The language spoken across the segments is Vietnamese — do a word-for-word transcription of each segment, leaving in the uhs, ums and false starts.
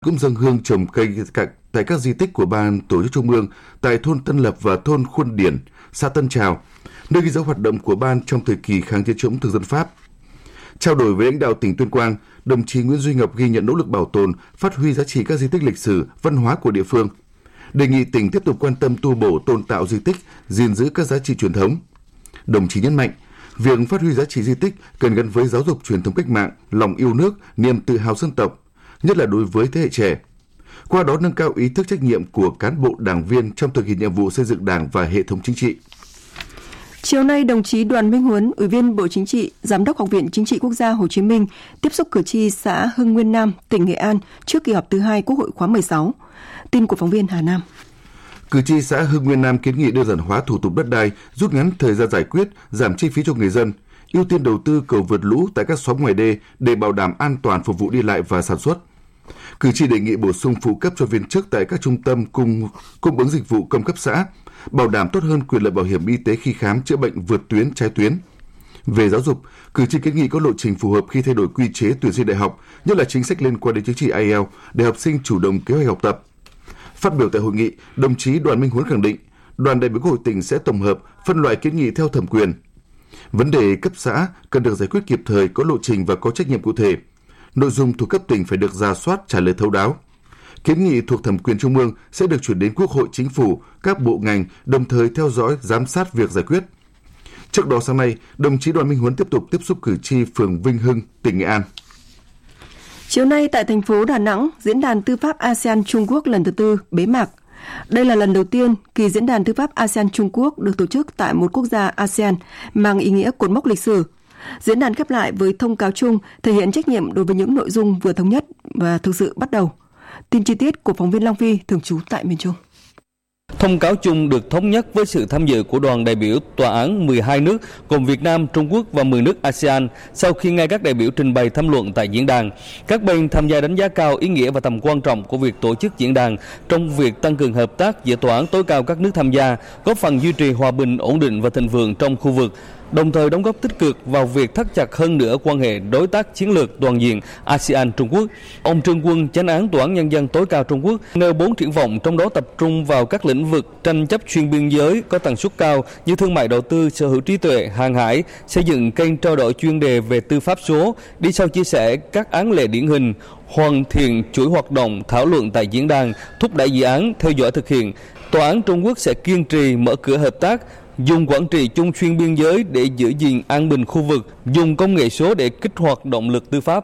cũng dâng hương trồng cây tại các di tích của Ban Tổ chức Trung ương tại thôn Tân Lập và thôn Khuôn Điển, xã Tân Trào, nơi ghi dấu hoạt động của Ban trong thời kỳ kháng chiến chống thực dân Pháp. Trao đổi với lãnh đạo tỉnh Tuyên Quang, đồng chí Nguyễn Duy Ngọc ghi nhận nỗ lực bảo tồn, phát huy giá trị các di tích lịch sử, văn hóa của địa phương. Đề nghị tỉnh tiếp tục quan tâm tu bổ tôn tạo di tích, gìn giữ các giá trị truyền thống. Đồng chí nhấn mạnh, việc phát huy giá trị di tích cần gắn với giáo dục truyền thống cách mạng, lòng yêu nước, niềm tự hào dân tộc, nhất là đối với thế hệ trẻ. Qua đó nâng cao ý thức trách nhiệm của cán bộ đảng viên trong thực hiện nhiệm vụ xây dựng Đảng và hệ thống chính trị. Chiều nay, đồng chí Đoàn Minh Huấn, Ủy viên Bộ Chính trị, Giám đốc Học viện Chính trị Quốc gia Hồ Chí Minh tiếp xúc cử tri xã Hưng Nguyên Nam, tỉnh Nghệ An trước kỳ họp thứ hai Quốc hội khóa mười sáu. Tin của phóng viên Hà Nam. Cử tri xã Hưng Nguyên Nam kiến nghị đơn giản hóa thủ tục đất đai, rút ngắn thời gian giải quyết, giảm chi phí cho người dân, ưu tiên đầu tư cầu vượt lũ tại các xóm ngoài đê để bảo đảm an toàn phục vụ đi lại và sản xuất. Cử tri đề nghị bổ sung phụ cấp cho viên chức tại các trung tâm cung cung ứng dịch vụ công cấp xã, bảo đảm tốt hơn quyền lợi bảo hiểm y tế khi khám chữa bệnh vượt tuyến trái tuyến. Về giáo dục, cử tri kiến nghị có lộ trình phù hợp khi thay đổi quy chế tuyển sinh đại học, nhất là chính sách liên quan đến chứng chỉ ai eo để học sinh chủ động kế hoạch học tập. Phát biểu tại hội nghị, đồng chí Đoàn Minh Huấn khẳng định, đoàn đại biểu Quốc hội tỉnh sẽ tổng hợp, phân loại kiến nghị theo thẩm quyền. Vấn đề cấp xã cần được giải quyết kịp thời, có lộ trình và có trách nhiệm cụ thể. Nội dung thuộc cấp tỉnh phải được rà soát, trả lời thấu đáo. Kiến nghị thuộc thẩm quyền Trung ương sẽ được chuyển đến Quốc hội, Chính phủ, các bộ ngành, đồng thời theo dõi, giám sát việc giải quyết. Trước đó sáng nay, đồng chí Đoàn Minh Huấn tiếp tục tiếp xúc cử tri phường Vinh Hưng, tỉnh Nghệ An. Chiều nay tại thành phố Đà Nẵng, Diễn đàn Tư pháp a sê an Trung Quốc lần thứ tư bế mạc. Đây là lần đầu tiên kỳ Diễn đàn Tư pháp a sê an Trung Quốc được tổ chức tại một quốc gia a sê an mang ý nghĩa cột mốc lịch sử. Diễn đàn khép lại với thông cáo chung thể hiện trách nhiệm đối với những nội dung vừa thống nhất và thực sự bắt đầu. Tin chi tiết của phóng viên Long Phi thường trú tại miền Trung. Thông cáo chung được thống nhất với sự tham dự của đoàn đại biểu tòa án mười hai nước gồm Việt Nam, Trung Quốc và mười nước a sê an. Sau khi nghe các đại biểu trình bày tham luận tại diễn đàn, các bên tham gia đánh giá cao ý nghĩa và tầm quan trọng của việc tổ chức diễn đàn trong việc tăng cường hợp tác giữa tòa án tối cao các nước tham gia, góp phần duy trì hòa bình, ổn định và thịnh vượng trong khu vực, đồng thời đóng góp tích cực vào việc thắt chặt hơn nữa quan hệ đối tác chiến lược toàn diện a sê an Trung Quốc. Ông Trương Quân, Chánh án Tòa án Nhân dân tối cao Trung Quốc, nêu bốn triển vọng, trong đó tập trung vào các lĩnh vực tranh chấp xuyên biên giới có tần suất cao như thương mại đầu tư, sở hữu trí tuệ, hàng hải, xây dựng kênh trao đổi chuyên đề về tư pháp số, đi sâu chia sẻ các án lệ điển hình, hoàn thiện chuỗi hoạt động thảo luận tại diễn đàn, thúc đẩy dự án, theo dõi thực hiện. Tòa án Trung Quốc sẽ kiên trì mở cửa hợp tác, dùng quản trị chung xuyên biên giới để giữ gìn an bình khu vực, dùng công nghệ số để kích hoạt động lực tư pháp.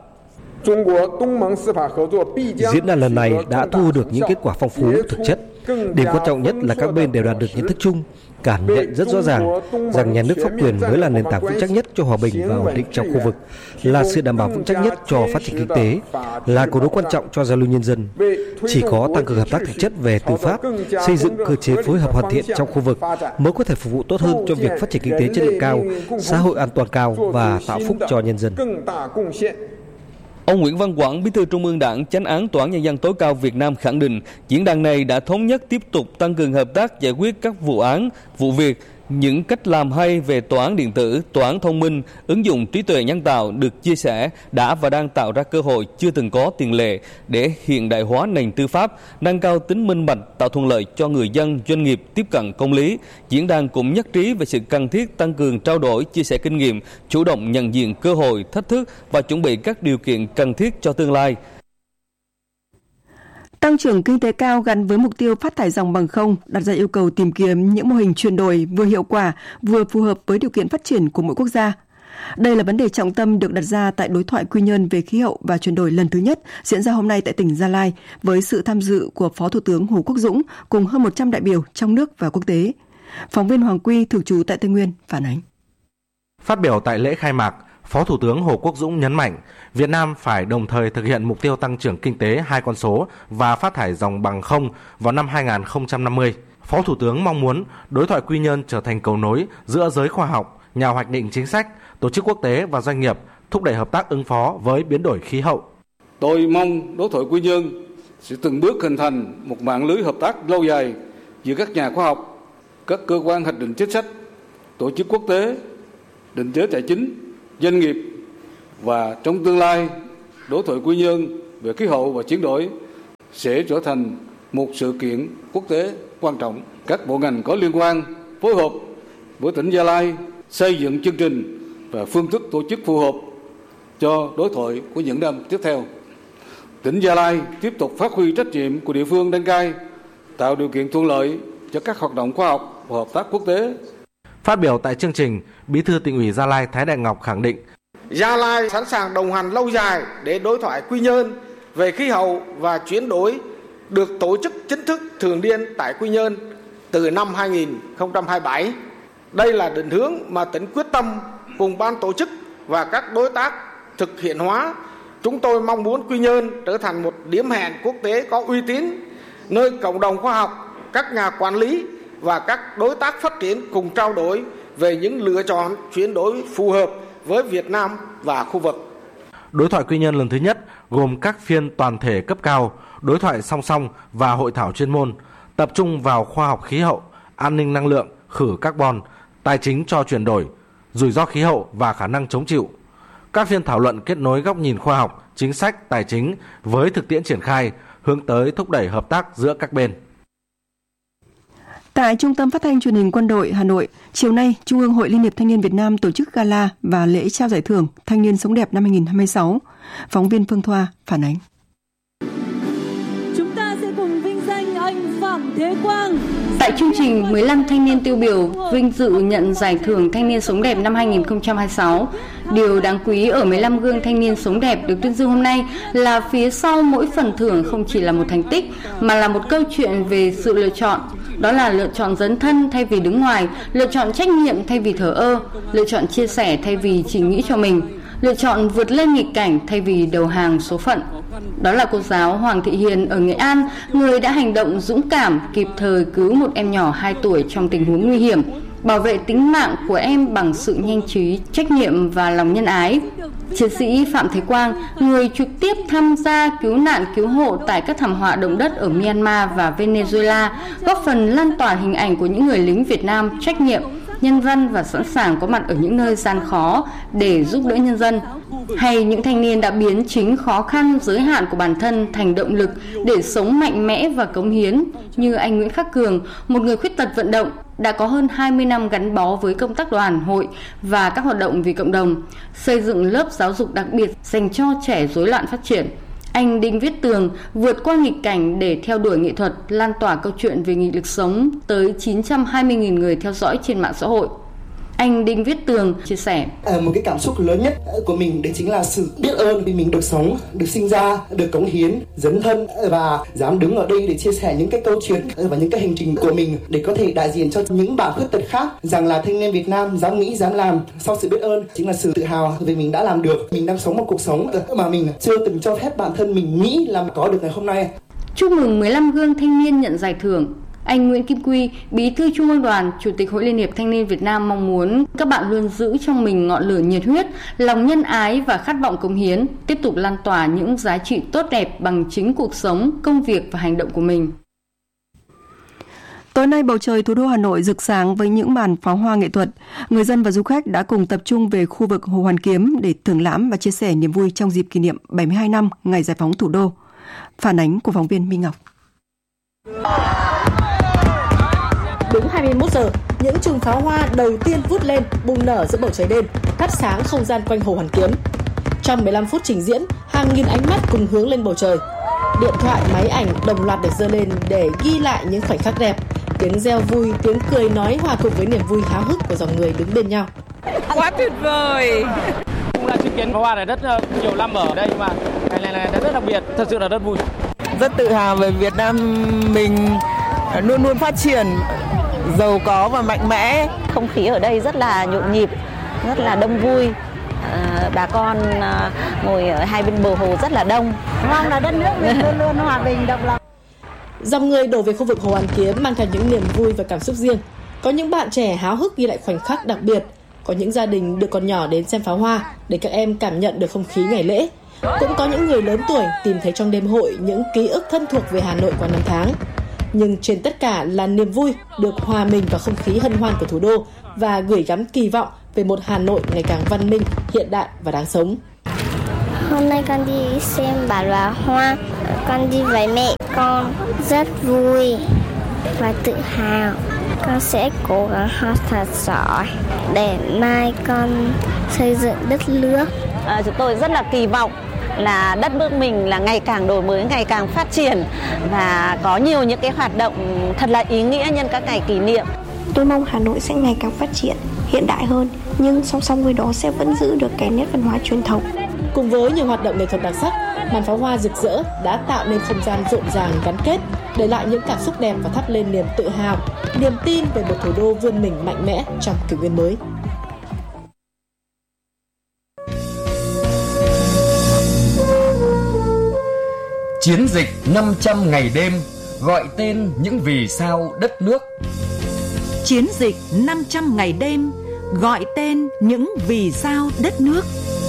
Diễn đàn lần này đã thu được những kết quả phong phú, thực chất. Điểm quan trọng nhất là các bên đều đạt được nhận thức chung, cảm nhận rất rõ ràng rằng nhà nước pháp quyền mới là nền tảng vững chắc nhất cho hòa bình và ổn định trong khu vực, là sự đảm bảo vững chắc nhất cho phát triển kinh tế, là cầu nối quan trọng cho giao lưu nhân dân. Chỉ có tăng cường hợp tác thực chất về tư pháp, xây dựng cơ chế phối hợp hoàn thiện trong khu vực mới có thể phục vụ tốt hơn cho việc phát triển kinh tế chất lượng cao, xã hội an toàn cao và tạo phúc cho nhân dân. Ông Nguyễn Văn Quảng, Bí thư Trung ương Đảng, Chánh án Tòa án Nhân dân tối cao Việt Nam khẳng định, diễn đàn này đã thống nhất tiếp tục tăng cường hợp tác giải quyết các vụ án, vụ việc, những cách làm hay về tòa án điện tử, tòa án thông minh, ứng dụng trí tuệ nhân tạo được chia sẻ đã và đang tạo ra cơ hội chưa từng có tiền lệ để hiện đại hóa nền tư pháp, nâng cao tính minh bạch, tạo thuận lợi cho người dân, doanh nghiệp tiếp cận công lý. Diễn đàn cũng nhất trí về sự cần thiết tăng cường trao đổi, chia sẻ kinh nghiệm, chủ động nhận diện cơ hội, thách thức và chuẩn bị các điều kiện cần thiết cho tương lai. Tăng trưởng kinh tế cao gắn với mục tiêu phát thải ròng bằng không đặt ra yêu cầu tìm kiếm những mô hình chuyển đổi vừa hiệu quả, vừa phù hợp với điều kiện phát triển của mỗi quốc gia. Đây là vấn đề trọng tâm được đặt ra tại đối thoại Quy Nhơn về khí hậu và chuyển đổi lần thứ nhất diễn ra hôm nay tại tỉnh Gia Lai với sự tham dự của Phó Thủ tướng Hồ Quốc Dũng cùng hơn một trăm đại biểu trong nước và quốc tế. Phóng viên Hoàng Quy thường trú tại Tây Nguyên phản ánh. Phát biểu tại lễ khai mạc, Phó Thủ tướng Hồ Quốc Dũng nhấn mạnh, Việt Nam phải đồng thời thực hiện mục tiêu tăng trưởng kinh tế hai con số và phát thải ròng bằng không vào năm hai không năm mươi. Phó Thủ tướng mong muốn đối thoại Quy Nhơn trở thành cầu nối giữa giới khoa học, nhà hoạch định chính sách, tổ chức quốc tế và doanh nghiệp, thúc đẩy hợp tác ứng phó với biến đổi khí hậu. Tôi mong đối thoại Quy Nhơn sẽ từng bước hình thành một mạng lưới hợp tác lâu dài giữa các nhà khoa học, các cơ quan hoạch định chính sách, tổ chức quốc tế, định chế tài chính, doanh nghiệp, và trong tương lai đối thoại Quy Nhơn về khí hậu và chuyển đổi sẽ trở thành một sự kiện quốc tế quan trọng. Các bộ ngành có liên quan phối hợp với tỉnh Gia Lai xây dựng chương trình và phương thức tổ chức phù hợp cho đối thoại của những năm tiếp theo. Tỉnh Gia Lai tiếp tục phát huy trách nhiệm của địa phương đăng cai, tạo điều kiện thuận lợi cho các hoạt động khoa học và hợp tác quốc tế. Phát biểu tại chương trình, Bí thư Tỉnh ủy Gia Lai Thái Đại Ngọc khẳng định Gia Lai sẵn sàng đồng hành lâu dài để đối thoại Quy Nhơn về khí hậu và chuyển đổi được tổ chức chính thức thường niên tại Quy Nhơn từ năm hai không hai bảy. Đây là định hướng mà tỉnh quyết tâm cùng ban tổ chức và các đối tác thực hiện hóa. Chúng tôi mong muốn Quy Nhơn trở thành một điểm hẹn quốc tế có uy tín, nơi cộng đồng khoa học, các nhà quản lý và các đối tác phát triển cùng trao đổi về những lựa chọn chuyển đổi phù hợp với Việt Nam và khu vực. Đối thoại Quy Nhơn lần thứ nhất gồm các phiên toàn thể cấp cao, đối thoại song song và hội thảo chuyên môn, tập trung vào khoa học khí hậu, an ninh năng lượng, khử carbon, tài chính cho chuyển đổi, rủi ro khí hậu và khả năng chống chịu. Các phiên thảo luận kết nối góc nhìn khoa học, chính sách, tài chính với thực tiễn triển khai, hướng tới thúc đẩy hợp tác giữa các bên. Tại Trung tâm Phát thanh Truyền hình Quân đội Hà Nội, chiều nay, Trung ương Hội Liên hiệp Thanh niên Việt Nam tổ chức gala và lễ trao giải thưởng Thanh niên sống đẹp năm hai không hai sáu. Phóng viên Phương Thoa phản ánh. Chúng ta sẽ cùng vinh danh anh Phạm Thế Quang. Tại chương trình, mười lăm thanh niên tiêu biểu vinh dự nhận giải thưởng Thanh niên sống đẹp năm hai không hai sáu. Điều đáng quý ở mười lăm gương thanh niên sống đẹp được tuyên dương hôm nay là phía sau mỗi phần thưởng không chỉ là một thành tích mà là một câu chuyện về sự lựa chọn. Đó là lựa chọn dấn thân thay vì đứng ngoài, lựa chọn trách nhiệm thay vì thờ ơ, lựa chọn chia sẻ thay vì chỉ nghĩ cho mình, lựa chọn vượt lên nghịch cảnh thay vì đầu hàng số phận. Đó là cô giáo Hoàng Thị Hiền ở Nghệ An, người đã hành động dũng cảm, kịp thời cứu một em nhỏ hai tuổi trong tình huống nguy hiểm, bảo vệ tính mạng của em bằng sự nhanh trí, trách nhiệm và lòng nhân ái. Chiến sĩ Phạm Thế Quang, người trực tiếp tham gia cứu nạn cứu hộ tại các thảm họa động đất ở Myanmar và Venezuela, góp phần lan tỏa hình ảnh của những người lính Việt Nam trách nhiệm, nhân văn và sẵn sàng có mặt ở những nơi gian khó để giúp đỡ nhân dân. Hay những thanh niên đã biến chính khó khăn, giới hạn của bản thân thành động lực để sống mạnh mẽ và cống hiến, như anh Nguyễn Khắc Cường, một người khuyết tật vận động, đã có hơn hai mươi năm gắn bó với công tác đoàn, hội và các hoạt động vì cộng đồng, xây dựng lớp giáo dục đặc biệt dành cho trẻ rối loạn phát triển. Anh Đinh Viết Tường vượt qua nghịch cảnh để theo đuổi nghệ thuật, lan tỏa câu chuyện về nghị lực sống tới chín trăm hai mươi nghìn người theo dõi trên mạng xã hội. Anh Đinh Viết Tường chia sẻ. À, một cái cảm xúc lớn nhất của mình đấy chính là sự biết ơn vì mình được sống, được sinh ra, được cống hiến, dấn thân và dám đứng ở đây để chia sẻ những cái câu chuyện và những cái hành trình của mình để có thể đại diện cho những bạn khuyết tật khác rằng là thanh niên Việt Nam dám nghĩ, dám làm. Sau sự biết ơn chính là sự tự hào vì mình đã làm được. Mình đang sống một cuộc sống mà mình chưa từng cho phép bản thân mình nghĩ là có được ngày hôm nay. Chúc mừng mười lăm gương thanh niên nhận giải thưởng. Anh Nguyễn Kim Quy, Bí thư Trung ương Đoàn, Chủ tịch Hội Liên hiệp Thanh niên Việt Nam mong muốn các bạn luôn giữ trong mình ngọn lửa nhiệt huyết, lòng nhân ái và khát vọng cống hiến, tiếp tục lan tỏa những giá trị tốt đẹp bằng chính cuộc sống, công việc và hành động của mình. Tối nay, bầu trời thủ đô Hà Nội rực sáng với những màn pháo hoa nghệ thuật. Người dân và du khách đã cùng tập trung về khu vực Hồ Hoàn Kiếm để thưởng lãm và chia sẻ niềm vui trong dịp kỷ niệm bảy mươi hai năm ngày giải phóng thủ đô. Phản ánh của phóng viên Minh Ngọc. Đúng hai mươi mốt giờ, những chùm pháo hoa đầu tiên vút lên bùng nở giữa bầu trời đêm, thắp sáng không gian quanh Hồ Hoàn Kiếm. Trong mười lăm phút trình diễn, hàng nghìn ánh mắt cùng hướng lên bầu trời. Điện thoại, máy ảnh đồng loạt được giơ lên để ghi lại những khoảnh khắc đẹp. Tiếng reo vui, tiếng cười nói hòa cùng với niềm vui háo hức của dòng người đứng bên nhau. Quá tuyệt vời! Cũng là chứng kiến pháo hoa này rất nhiều năm ở đây mà ngày này là rất đặc biệt, thật sự là rất vui. Rất tự hào về Việt Nam mình luôn luôn phát triển, giàu có và mạnh mẽ. Không khí ở đây rất là nhộn nhịp, rất là đông vui. À, bà con à, ngồi ở hai bên bờ hồ rất là đông. Mong là đất nước mình luôn luôn hòa bình, độc lập. Dòng người đổ về khu vực Hồ Hoàn Kiếm mang theo những niềm vui và cảm xúc riêng. Có những bạn trẻ háo hức ghi lại khoảnh khắc đặc biệt. Có những gia đình đưa con nhỏ đến xem pháo hoa để các em cảm nhận được không khí ngày lễ. Cũng có những người lớn tuổi tìm thấy trong đêm hội những ký ức thân thuộc về Hà Nội qua năm tháng. Nhưng trên tất cả là niềm vui được hòa mình vào không khí hân hoan của thủ đô và gửi gắm kỳ vọng về một Hà Nội ngày càng văn minh, hiện đại và đáng sống. Hôm nay con đi xem bản vẽ hoa, con đi với mẹ con rất vui và tự hào. Con sẽ cố gắng học thật giỏi để mai con xây dựng đất nước. À, chúng tôi rất là kỳ vọng là đất nước mình là ngày càng đổi mới, ngày càng phát triển và có nhiều những cái hoạt động thật là ý nghĩa nhân các ngày kỷ niệm. Tôi mong Hà Nội sẽ ngày càng phát triển, hiện đại hơn, nhưng song song với đó sẽ vẫn giữ được cái nét văn hóa truyền thống. Cùng với nhiều hoạt động nghệ thuật đặc sắc, màn pháo hoa rực rỡ đã tạo nên không gian rộn ràng gắn kết, để lại những cảm xúc đẹp và thắp lên niềm tự hào, niềm tin về một thủ đô vươn mình mạnh mẽ trong kỷ nguyên mới. Chiến dịch năm trăm ngày đêm gọi tên những vì sao đất nước. Chiến dịch năm trăm ngày đêm gọi tên những vì sao đất nước.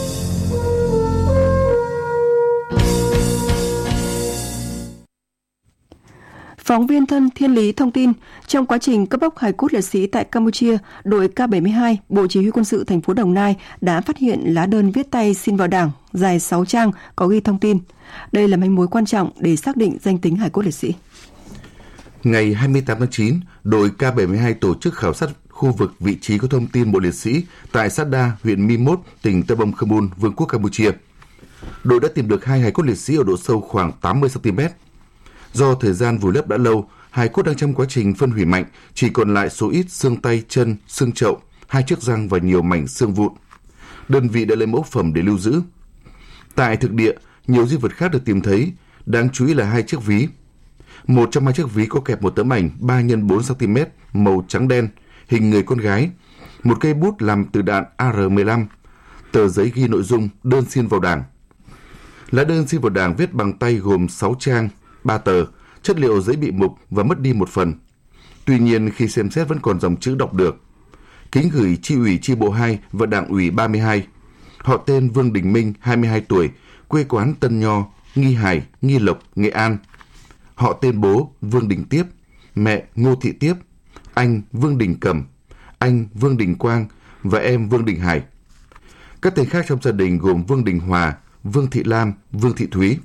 Phóng viên Thân Thiên Lý thông tin, trong quá trình cất bốc hài cốt liệt sĩ tại Campuchia, đội K bảy mươi hai, Bộ Chỉ huy Quân sự thành phố Đồng Nai đã phát hiện lá đơn viết tay xin vào Đảng dài sáu trang có ghi thông tin. Đây là manh mối quan trọng để xác định danh tính hài cốt liệt sĩ. Ngày hai mươi tám tháng chín, đội K bảy mươi hai tổ chức khảo sát khu vực vị trí có thông tin mộ liệt sĩ tại Sát Đa, huyện Mi Mốt, tỉnh Tây Bông Khơ Mun, Vương quốc Campuchia. Đội đã tìm được hai hài cốt liệt sĩ ở độ sâu khoảng tám mươi xăng-ti-mét. Do thời gian vùi lấp đã lâu, hài cốt đang trong quá trình phân hủy mạnh, chỉ còn lại số ít xương tay, chân, xương chậu, hai chiếc răng và nhiều mảnh xương vụn. Đơn vị đã lấy mẫu phẩm để lưu giữ. Tại thực địa, nhiều di vật khác được tìm thấy, đáng chú ý là hai chiếc ví. Một trong hai chiếc ví có kẹp một tấm ảnh ba nhân bốn xăng-ti-mét màu trắng đen, hình người con gái, một cây bút làm từ đạn A R mười lăm, tờ giấy ghi nội dung đơn xin vào Đảng. Lá đơn xin vào Đảng viết bằng tay gồm sáu trang, ba tờ, chất liệu giấy bị mục và mất đi một phần. Tuy nhiên khi xem xét vẫn còn dòng chữ đọc được. Kính gửi chi ủy chi bộ hai và Đảng ủy ba mươi hai. Họ tên Vương Đình Minh, hai mươi hai tuổi, quê quán Tân Nho, Nghi Hải, Nghi Lộc, Nghệ An. Họ tên bố Vương Đình Tiếp, mẹ Ngô Thị Tiếp, anh Vương Đình Cẩm, anh Vương Đình Quang và em Vương Đình Hải. Các tên khác trong gia đình gồm Vương Đình Hòa, Vương Thị Lam, Vương Thị Thúy.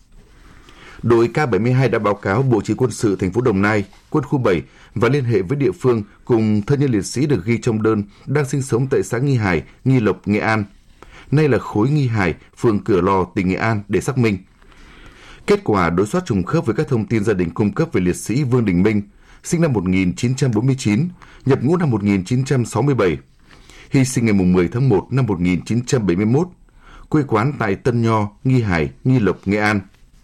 Đội K bảy mươi hai đã báo cáo Bộ Chỉ huy Quân sự thành phố Đồng Nai, Quân khu bảy và liên hệ với địa phương cùng thân nhân liệt sĩ được ghi trong đơn đang sinh sống tại xã Nghi Hải, Nghi Lộc, Nghệ An. Nay là khối Nghi Hải, phường Cửa Lò, tỉnh Nghệ An để xác minh. Kết quả đối soát trùng khớp với các thông tin gia đình cung cấp về liệt sĩ Vương Đình Minh, sinh năm một nghìn chín trăm bốn mươi chín, nhập ngũ năm một nghìn chín trăm sáu mươi bảy, hy sinh ngày mười tháng một năm một nghìn chín trăm bảy mươi mốt, quê quán tại Tân Nho, Nghi Hải, Nghi Lộc, Nghệ An.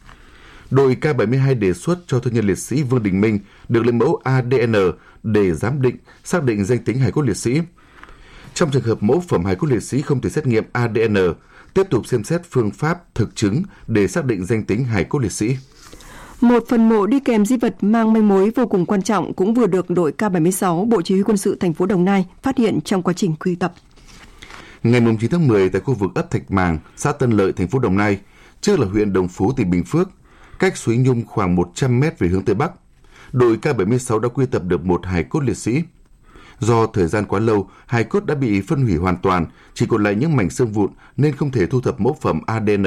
Đội K bảy mươi hai đề xuất cho thân nhân liệt sĩ Vương Đình Minh được lấy mẫu A D N để giám định, xác định danh tính hài cốt liệt sĩ. Trong trường hợp mẫu phẩm hài cốt liệt sĩ không thể xét nghiệm A D N, tiếp tục xem xét phương pháp thực chứng để xác định danh tính hài cốt liệt sĩ. Một phần mộ đi kèm di vật mang manh mối vô cùng quan trọng cũng vừa được đội K bảy mươi sáu, Bộ Chỉ huy Quân sự thành phố Đồng Nai phát hiện trong quá trình quy tập. Ngày chín tháng mười tại khu vực ấp Thạch Màng, xã Tân Lợi, thành phố Đồng Nai, trước là huyện Đồng Phú, tỉnh Bình Phước, cách suối Nhung khoảng một trăm mét về hướng Tây Bắc, đội K bảy mươi sáu đã quy tập được một hài cốt liệt sĩ. Do thời gian quá lâu, hài cốt đã bị phân hủy hoàn toàn, chỉ còn lại những mảnh xương vụn nên không thể thu thập mẫu phẩm A D N.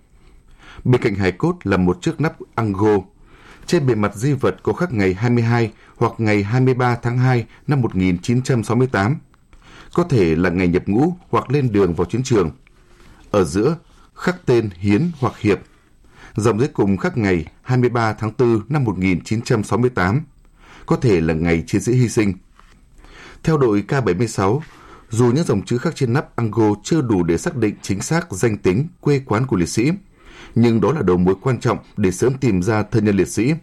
Bên cạnh hài cốt là một chiếc nắp ango. Trên bề mặt di vật có khắc ngày hai mươi hai hoặc ngày hai mươi ba tháng hai năm một nghìn chín trăm sáu mươi tám. Có thể là ngày nhập ngũ hoặc lên đường vào chiến trường. Ở giữa, khắc tên Hiến hoặc Hiệp. Dòng dưới cùng khắc ngày hai mươi ba tháng tư năm một nghìn chín trăm sáu mươi tám. Có thể là ngày chiến sĩ hy sinh. Theo đội K bảy mươi sáu, dù những dòng chữ khắc trên nắp ango chưa đủ để xác định chính xác danh tính, quê quán của liệt sĩ, nhưng đó là đầu mối quan trọng để sớm tìm ra thân nhân liệt sĩ.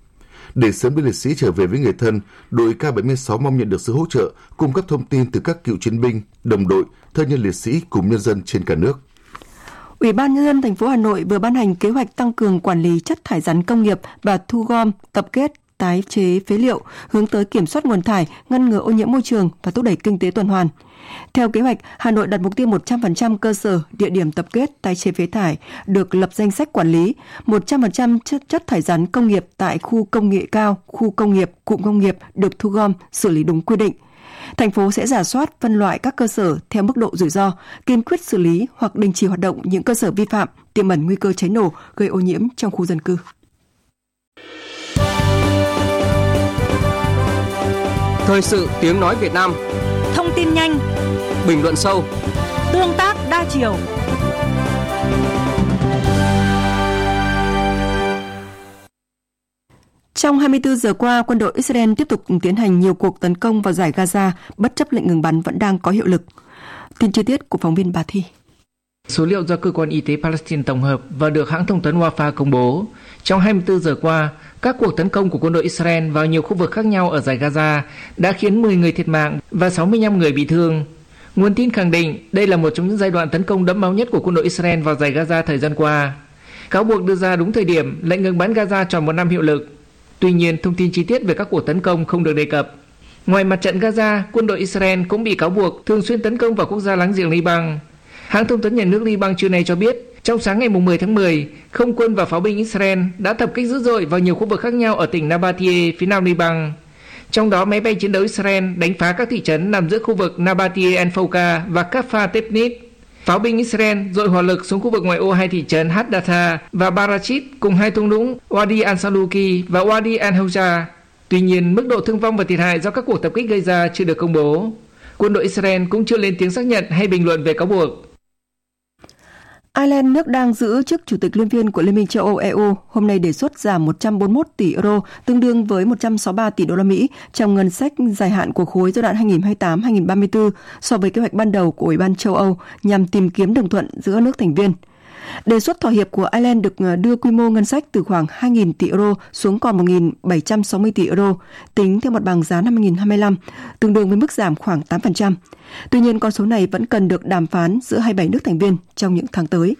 Để sớm đưa liệt sĩ trở về với người thân, đội K bảy mươi sáu mong nhận được sự hỗ trợ, cung cấp thông tin từ các cựu chiến binh, đồng đội, thân nhân liệt sĩ cùng nhân dân trên cả nước. Ủy ban Nhân dân thành phố Hà Nội vừa ban hành kế hoạch tăng cường quản lý chất thải rắn công nghiệp và thu gom, tập kết, tái chế phế liệu, hướng tới kiểm soát nguồn thải, ngăn ngừa ô nhiễm môi trường và thúc đẩy kinh tế tuần hoàn. Theo kế hoạch, Hà Nội đặt mục tiêu một trăm phần trăm cơ sở, địa điểm tập kết, tái chế phế thải được lập danh sách quản lý, một trăm phần trăm chất, chất thải rắn công nghiệp tại khu công nghệ cao, khu công nghiệp, cụm công nghiệp được thu gom, xử lý đúng quy định. Thành phố sẽ rà soát, phân loại các cơ sở theo mức độ rủi ro, kiên quyết xử lý hoặc đình chỉ hoạt động những cơ sở vi phạm, tiềm ẩn nguy cơ cháy nổ, gây ô nhiễm trong khu dân cư. Thời sự tiếng nói Việt Nam. Thông tin nhanh, bình luận sâu, tương tác đa chiều. Trong hai mươi tư giờ qua, quân đội Israel tiếp tục tiến hành nhiều cuộc tấn công vào dải Gaza, bất chấp lệnh ngừng bắn vẫn đang có hiệu lực. Tin chi tiết của phóng viên Bà Thi. Số liệu do Cơ quan Y tế Palestine tổng hợp và được hãng thông tấn Wafa công bố. Trong hai mươi tư giờ qua, các cuộc tấn công của quân đội Israel vào nhiều khu vực khác nhau ở dải Gaza đã khiến mười người thiệt mạng và sáu mươi lăm người bị thương. Nguồn tin khẳng định đây là một trong những giai đoạn tấn công đẫm máu nhất của quân đội Israel vào dải Gaza thời gian qua. Cáo buộc đưa ra đúng thời điểm lệnh ngừng bắn Gaza tròn một năm hiệu lực. Tuy nhiên, thông tin chi tiết về các cuộc tấn công không được đề cập. Ngoài mặt trận Gaza, quân đội Israel cũng bị cáo buộc thường xuyên tấn công vào quốc gia láng giềng Liban. Hãng thông tấn nhà nước Liban trưa nay cho biết, trong sáng ngày mười tháng mười, không quân và pháo binh Israel đã tập kích dữ dội vào nhiều khu vực khác nhau ở tỉnh Nabatie, phía nam Liban. Trong đó, máy bay chiến đấu Israel đánh phá các thị trấn nằm giữa khu vực Nabatie El-Fouka và Kaffa Tepnit. Pháo binh Israel dội hỏa lực xuống khu vực ngoại ô hai thị trấn Hadassah và Barachit cùng hai thung lũng Wadi al-Saluki và Wadi al-Hawja. Tuy nhiên, mức độ thương vong và thiệt hại do các cuộc tập kích gây ra chưa được công bố. Quân đội Israel cũng chưa lên tiếng xác nhận hay bình luận về cáo buộc. Ireland, nước đang giữ chức chủ tịch luân phiên của Liên minh châu Âu E U, hôm nay đề xuất giảm một trăm bốn mươi mốt tỷ euro, tương đương với một trăm sáu mươi ba tỷ đô la Mỹ trong ngân sách dài hạn của khối giai đoạn hai nghìn không trăm hai mươi tám đến hai nghìn không trăm ba mươi tư so với kế hoạch ban đầu của Ủy ban châu Âu nhằm tìm kiếm đồng thuận giữa các nước thành viên. Đề xuất thỏa hiệp của Ireland được đưa quy mô ngân sách từ khoảng hai nghìn tỷ euro xuống còn một nghìn bảy trăm sáu mươi tỷ euro, tính theo mặt bằng giá năm hai nghìn không trăm hai mươi lăm, tương đương với mức giảm khoảng tám phần trăm. Tuy nhiên, con số này vẫn cần được đàm phán giữa hai mươi bảy nước thành viên trong những tháng tới.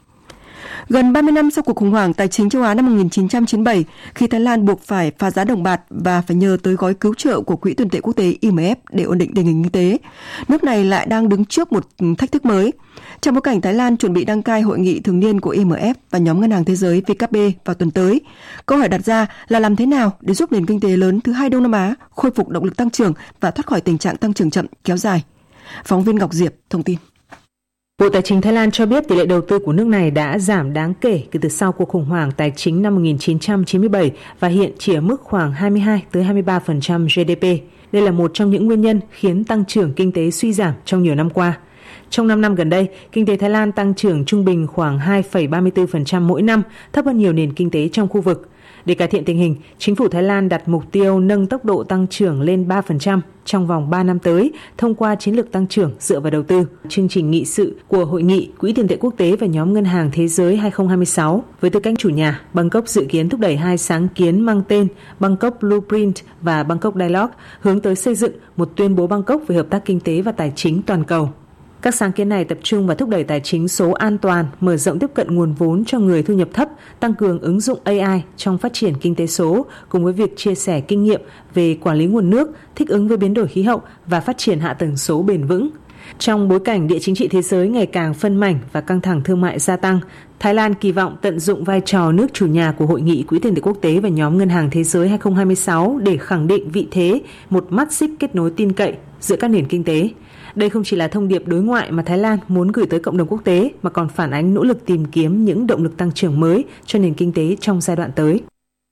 Gần ba mươi năm sau cuộc khủng hoảng tài chính châu Á năm một nghìn chín trăm chín mươi bảy, khi Thái Lan buộc phải phá giá đồng bạc và phải nhờ tới gói cứu trợ của Quỹ tiền tệ quốc tế I M F để ổn định tình hình kinh tế, nước này lại đang đứng trước một thách thức mới. Trong bối cảnh Thái Lan chuẩn bị đăng cai hội nghị thường niên của I M F và nhóm Ngân hàng Thế giới W K B vào tuần tới, câu hỏi đặt ra là làm thế nào để giúp nền kinh tế lớn thứ hai Đông Nam Á khôi phục động lực tăng trưởng và thoát khỏi tình trạng tăng trưởng chậm kéo dài. Phóng viên Ngọc Diệp thông tin. Bộ Tài chính Thái Lan cho biết tỷ lệ đầu tư của nước này đã giảm đáng kể kể từ sau cuộc khủng hoảng tài chính năm một nghìn chín trăm chín mươi bảy và hiện chỉ ở mức khoảng hai mươi hai tới hai mươi ba phần trăm G D P. Đây là một trong những nguyên nhân khiến tăng trưởng kinh tế suy giảm trong nhiều năm qua. Trong năm năm gần đây, kinh tế Thái Lan tăng trưởng trung bình khoảng hai phẩy ba mươi tư phần trăm mỗi năm, thấp hơn nhiều nền kinh tế trong khu vực. Để cải thiện tình hình, chính phủ Thái Lan đặt mục tiêu nâng tốc độ tăng trưởng lên ba phần trăm trong vòng ba năm tới thông qua chiến lược tăng trưởng dựa vào đầu tư. Chương trình nghị sự của Hội nghị Quỹ tiền tệ quốc tế và nhóm Ngân hàng Thế giới hai không hai sáu với tư cách chủ nhà, Bangkok dự kiến thúc đẩy hai sáng kiến mang tên Bangkok Blueprint và Bangkok Dialogue hướng tới xây dựng một tuyên bố Bangkok về hợp tác kinh tế và tài chính toàn cầu. Các sáng kiến này tập trung vào thúc đẩy tài chính số an toàn, mở rộng tiếp cận nguồn vốn cho người thu nhập thấp, tăng cường ứng dụng A I trong phát triển kinh tế số, cùng với việc chia sẻ kinh nghiệm về quản lý nguồn nước, thích ứng với biến đổi khí hậu và phát triển hạ tầng số bền vững. Trong bối cảnh địa chính trị thế giới ngày càng phân mảnh và căng thẳng thương mại gia tăng, Thái Lan kỳ vọng tận dụng vai trò nước chủ nhà của Hội nghị Quỹ tiền tệ quốc tế và nhóm Ngân hàng Thế giới hai không hai sáu để khẳng định vị thế một mắt xích kết nối tin cậy giữa các nền kinh tế. Đây không chỉ là thông điệp đối ngoại mà Thái Lan muốn gửi tới cộng đồng quốc tế, mà còn phản ánh nỗ lực tìm kiếm những động lực tăng trưởng mới cho nền kinh tế trong giai đoạn tới.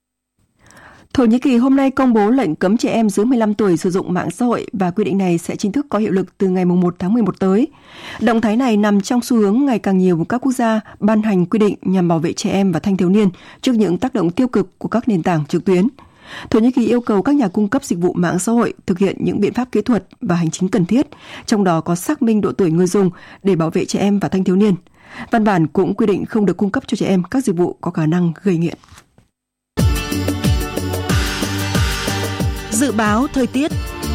Thổ Nhĩ Kỳ hôm nay công bố lệnh cấm trẻ em dưới mười lăm tuổi sử dụng mạng xã hội và quy định này sẽ chính thức có hiệu lực từ ngày một tháng mười một tới. Động thái này nằm trong xu hướng ngày càng nhiều các quốc gia ban hành quy định nhằm bảo vệ trẻ em và thanh thiếu niên trước những tác động tiêu cực của các nền tảng trực tuyến. Thổ Nhĩ Kỳ yêu cầu các nhà cung cấp dịch vụ mạng xã hội thực hiện những biện pháp kỹ thuật và hành chính cần thiết, trong đó có xác minh độ tuổi người dùng để bảo vệ trẻ em và thanh thiếu niên. Văn bản cũng quy định không được cung cấp cho trẻ em các dịch vụ có khả năng gây nghiện. Dự báo thời tiết.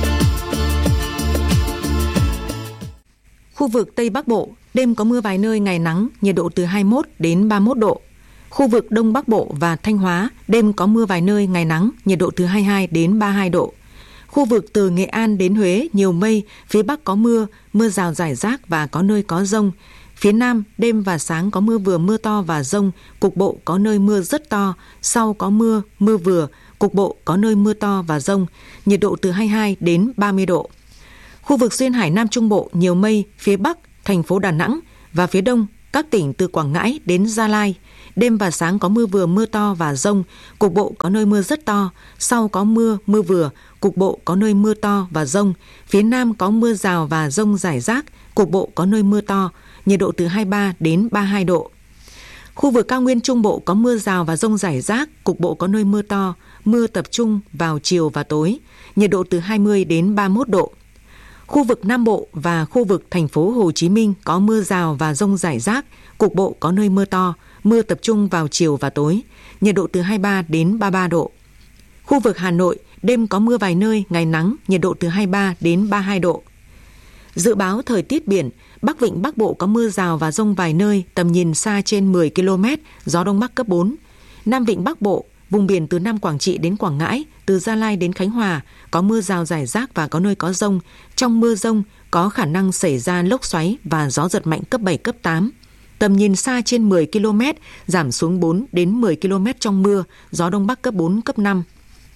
Khu vực Tây Bắc Bộ, đêm có mưa vài nơi, ngày nắng, nhiệt độ từ hai mươi mốt đến ba mươi mốt độ. Khu vực Đông Bắc Bộ và Thanh Hóa, đêm có mưa vài nơi, ngày nắng, nhiệt độ từ hai mươi hai đến ba mươi hai độ. Khu vực từ Nghệ An đến Huế, nhiều mây, phía Bắc có mưa, mưa rào rải rác và có nơi có dông. Phía Nam, đêm và sáng có mưa vừa mưa to và dông, cục bộ có nơi mưa rất to, sau có mưa, mưa vừa, cục bộ có nơi mưa to và dông, nhiệt độ từ hai mươi hai đến ba mươi độ. Khu vực duyên hải Nam Trung Bộ nhiều mây, phía Bắc thành phố Đà Nẵng và phía Đông các tỉnh từ Quảng Ngãi đến Gia Lai. Đêm và sáng có mưa vừa mưa to và dông, cục bộ có nơi mưa rất to, sau có mưa, mưa vừa, cục bộ có nơi mưa to và dông. Phía Nam có mưa rào và dông rải rác, cục bộ có nơi mưa to, nhiệt độ từ hai mươi ba đến ba mươi hai độ. Khu vực cao nguyên Trung Bộ có mưa rào và dông rải rác, cục bộ có nơi mưa to, mưa tập trung vào chiều và tối, nhiệt độ từ hai mươi đến ba mươi mốt độ. Khu vực Nam Bộ và khu vực thành phố Hồ Chí Minh có mưa rào và dông rải rác, cục bộ có nơi mưa to, mưa tập trung vào chiều và tối, nhiệt độ từ hai mươi ba đến ba mươi ba độ. Khu vực Hà Nội, đêm có mưa vài nơi, ngày nắng, nhiệt độ từ hai mươi ba đến ba mươi hai độ. Dự báo thời tiết biển, Bắc Vịnh Bắc Bộ có mưa rào và dông vài nơi, tầm nhìn xa trên mười ki lô mét, gió Đông Bắc cấp bốn. Nam Vịnh Bắc Bộ, vùng biển từ Nam Quảng Trị đến Quảng Ngãi, từ Gia Lai đến Khánh Hòa, có mưa rào rải rác và có nơi có dông. Trong mưa dông có khả năng xảy ra lốc xoáy và gió giật mạnh cấp bảy, cấp tám. Tầm nhìn xa trên mười ki lô mét, giảm xuống bốn đến mười ki lô mét trong mưa, gió Đông Bắc cấp bốn, cấp năm.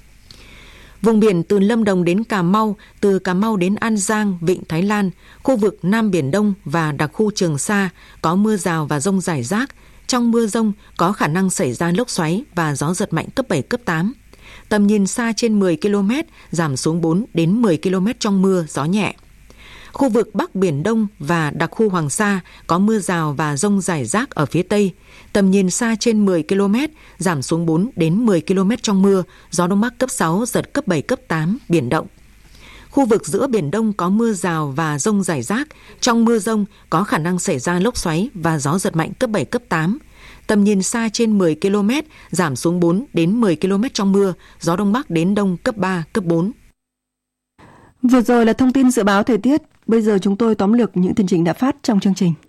Vùng biển từ Lâm Đồng đến Cà Mau, từ Cà Mau đến An Giang, Vịnh Thái Lan, khu vực Nam Biển Đông và đặc khu Trường Sa có mưa rào và dông rải rác. Trong mưa dông có khả năng xảy ra lốc xoáy và gió giật mạnh cấp bảy, cấp tám. Tầm nhìn xa trên mười ki lô mét, giảm xuống bốn đến mười ki lô mét trong mưa, gió nhẹ. Khu vực Bắc Biển Đông và đặc khu Hoàng Sa có mưa rào và dông rải rác ở phía Tây. Tầm nhìn xa trên mười ki lô mét, giảm xuống bốn đến mười ki lô mét trong mưa, gió Đông Bắc cấp sáu, giật cấp bảy, cấp tám, biển động. Khu vực giữa Biển Đông có mưa rào và dông rải rác. Trong mưa dông có khả năng xảy ra lốc xoáy và gió giật mạnh cấp bảy, cấp tám. Tầm nhìn xa trên mười ki lô mét, giảm xuống bốn đến mười ki lô mét trong mưa, gió Đông Bắc đến Đông cấp ba, cấp bốn. Vừa rồi là thông tin dự báo thời tiết. Bây giờ chúng tôi tóm lược những tin trình đã phát trong chương trình.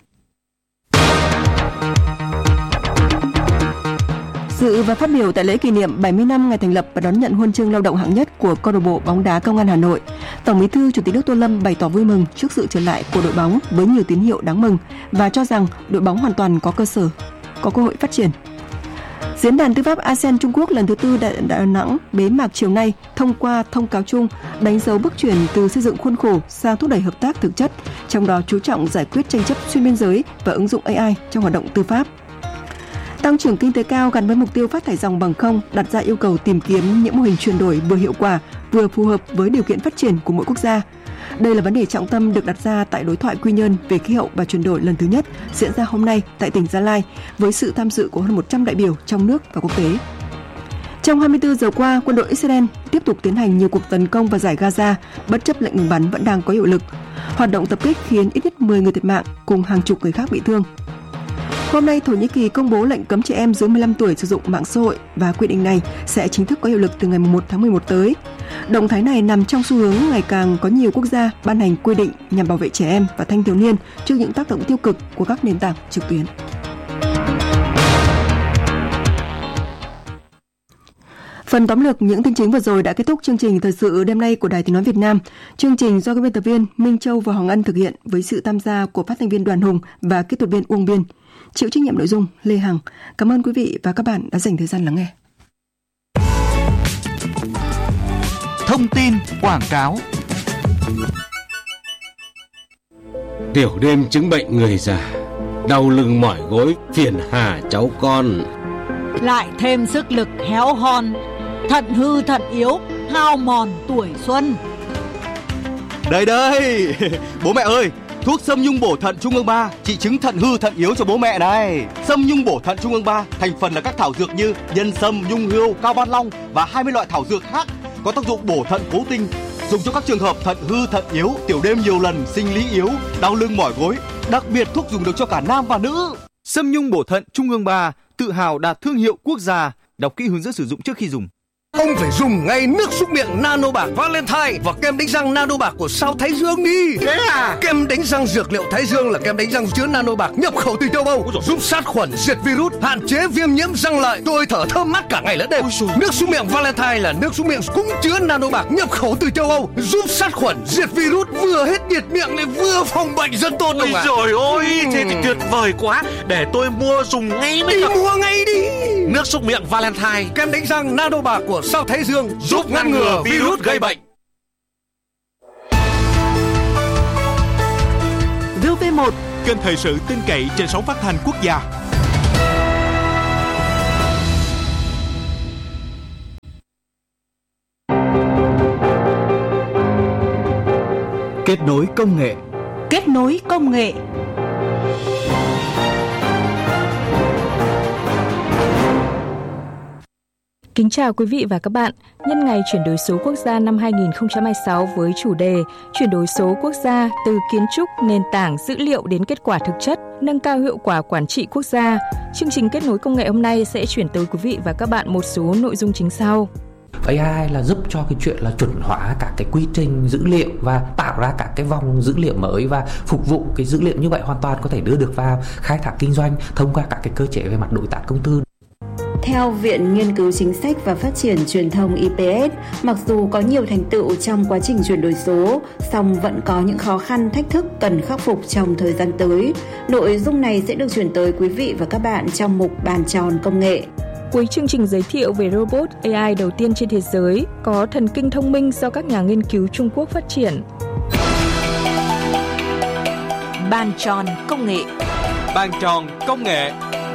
Dự và phát biểu tại lễ kỷ niệm bảy mươi năm ngày thành lập và đón nhận huân chương lao động hạng nhất của câu lạc bộ bóng đá Công an Hà Nội, Tổng Bí thư Chủ tịch nước Tô Lâm bày tỏ vui mừng trước sự trở lại của đội bóng với nhiều tín hiệu đáng mừng và cho rằng đội bóng hoàn toàn có cơ sở, có cơ hội phát triển. Diễn đàn tư pháp a sê an Trung Quốc lần thứ tư tại Đà Nẵng bế mạc chiều nay thông qua thông cáo chung đánh dấu bước chuyển từ xây dựng khuôn khổ sang thúc đẩy hợp tác thực chất, trong đó chú trọng giải quyết tranh chấp xuyên biên giới và ứng dụng a i trong hoạt động tư pháp. Tăng trưởng kinh tế cao gắn với mục tiêu phát thải ròng bằng không đặt ra yêu cầu tìm kiếm những mô hình chuyển đổi vừa hiệu quả, vừa phù hợp với điều kiện phát triển của mỗi quốc gia. Đây là vấn đề trọng tâm được đặt ra tại đối thoại Quy Nhơn về khí hậu và chuyển đổi lần thứ nhất diễn ra hôm nay tại tỉnh Gia Lai với sự tham dự của hơn một trăm đại biểu trong nước và quốc tế. Trong hai mươi tư giờ qua, quân đội Israel tiếp tục tiến hành nhiều cuộc tấn công vào dải Gaza bất chấp lệnh ngừng bắn vẫn đang có hiệu lực. Hoạt động tập kích khiến ít nhất mười người thiệt mạng cùng hàng chục người khác bị thương. Hôm nay, Thổ Nhĩ Kỳ công bố lệnh cấm trẻ em dưới mười lăm tuổi sử dụng mạng xã hội và quy định này sẽ chính thức có hiệu lực từ ngày mùng một tháng mười một tới. Động thái này nằm trong xu hướng ngày càng có nhiều quốc gia ban hành quy định nhằm bảo vệ trẻ em và thanh thiếu niên trước những tác động tiêu cực của các nền tảng trực tuyến. Phần tóm lược những tin chính vừa rồi đã kết thúc chương trình thời sự đêm nay của Đài Tiếng nói Việt Nam. Chương trình do các biên tập viên Minh Châu và Hoàng Ân thực hiện với sự tham gia của phát thanh viên Đoàn Hùng và kỹ thuật viên Uông Biên. Chịu trách nhiệm nội dung Lê Hằng. Cảm ơn quý vị và các bạn đã dành thời gian lắng nghe. Thông tin quảng cáo. Tiểu đêm chứng bệnh người già, đau lưng mỏi gối, phiền hà cháu con. Lại thêm sức lực héo hon, thận hư thận yếu, hao mòn tuổi xuân. Đây đây, bố mẹ ơi, thuốc Sâm Nhung bổ thận Trung ương ba trị chứng thận hư thận yếu cho bố mẹ này. Sâm Nhung bổ thận Trung ương ba thành phần là các thảo dược như nhân sâm, nhung hươu, cao ban long và hai mươi loại thảo dược khác có tác dụng bổ thận cố tinh, dùng cho các trường hợp thận hư thận yếu, tiểu đêm nhiều lần, sinh lý yếu, đau lưng mỏi gối. Đặc biệt thuốc dùng được cho cả nam và nữ. Sâm Nhung bổ thận Trung ương ba tự hào đạt thương hiệu quốc gia. Đọc kỹ hướng dẫn sử dụng trước khi dùng. Ông phải dùng ngay nước súc miệng Nano Bạc Valentine và kem đánh răng Nano Bạc của Sao Thái Dương đi. Thế à? Kem đánh răng dược liệu Thái Dương là kem đánh răng chứa Nano Bạc nhập khẩu từ châu Âu, giúp sát khuẩn, diệt virus, hạn chế viêm nhiễm răng lợi. Tôi thở thơm mát cả ngày lẫn đêm. Nước súc miệng Valentine là nước súc miệng cũng chứa Nano Bạc nhập khẩu từ châu Âu, giúp sát khuẩn, diệt virus, vừa hết nhiệt miệng lại vừa phòng bệnh rất tốt. Ôi trời ơi, thế thì tuyệt vời quá. Để tôi mua dùng ngay bây giờ. Đi mua ngay đi. Nước súc miệng Valentine, kem đánh răng Nano Bạc của Sao Thái Dương, giúp ngăn ngừa virus gây bệnh. vê một, kênh thời sự tin cậy trên sóng phát thanh quốc gia. Kết nối công nghệ. Kết nối công nghệ. Kính chào quý vị và các bạn. Nhân ngày chuyển đổi số quốc gia năm hai nghìn không trăm hai mươi sáu với chủ đề chuyển đổi số quốc gia từ kiến trúc, nền tảng, dữ liệu đến kết quả thực chất, nâng cao hiệu quả quản trị quốc gia. Chương trình kết nối công nghệ hôm nay sẽ chuyển tới quý vị và các bạn một số nội dung chính sau. a i là giúp cho cái chuyện là chuẩn hóa cả cái quy trình dữ liệu và tạo ra cả cái vòng dữ liệu mới và phục vụ cái dữ liệu như vậy hoàn toàn có thể đưa được vào khai thác kinh doanh thông qua các cái cơ chế về mặt đối tác công tư. Theo Viện Nghiên cứu Chính sách và Phát triển Truyền thông I P S, mặc dù có nhiều thành tựu trong quá trình chuyển đổi số, song vẫn có những khó khăn, thách thức cần khắc phục trong thời gian tới. Nội dung này sẽ được chuyển tới quý vị và các bạn trong mục Bàn tròn công nghệ. Cuối chương trình giới thiệu về robot a i đầu tiên trên thế giới có thần kinh thông minh do các nhà nghiên cứu Trung Quốc phát triển. Bàn tròn công nghệ. Bàn tròn công nghệ.